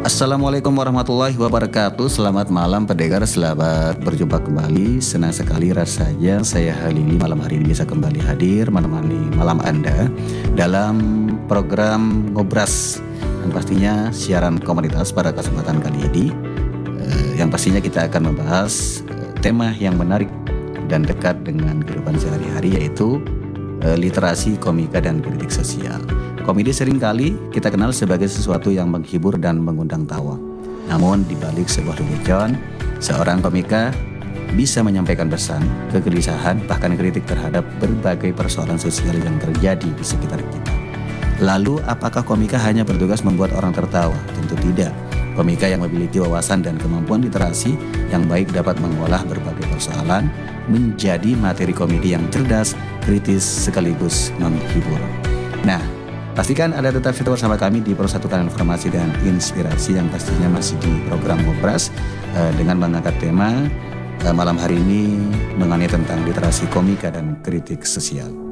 Assalamualaikum warahmatullahi wabarakatuh. Selamat malam pendengar, selamat berjumpa kembali. Senang sekali rasanya saya Halili malam hari ini bisa kembali hadir menemani malam Anda dalam program Ngobras, dan pastinya siaran komunitas pada kesempatan kali ini yang pastinya kita akan membahas tema yang menarik dan dekat dengan kehidupan sehari-hari, yaitu literasi, komika, dan kritik sosial. Komedi seringkali kita kenal sebagai sesuatu yang menghibur dan mengundang tawa. Namun di balik sebuah lelucon, seorang komika bisa menyampaikan pesan, kegelisahan, bahkan kritik terhadap berbagai persoalan sosial yang terjadi di sekitar kita. Lalu apakah komika hanya bertugas membuat orang tertawa? Tentu tidak. Komika yang memiliki wawasan dan kemampuan literasi yang baik dapat mengolah berbagai persoalan menjadi materi komedi yang cerdas, kritis, sekaligus menghibur. Nah, pastikan Anda tetap setia bersama kami di Persatuan Informasi dan Inspirasi yang pastinya masih di program Ngobras dengan mengangkat tema malam hari ini mengenai tentang literasi komika dan kritik sosial.